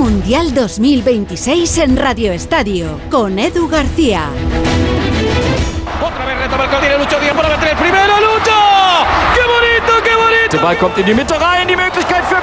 Mundial 2026 en Radio Estadio, con Edu García. Otra vez retoma el gol, tiene Lucho Díaz para meter el primero, ¡Lucho! ¡Qué bonito, qué bonito! Der Ball kommt in die Mitte rein, die Möglichkeit für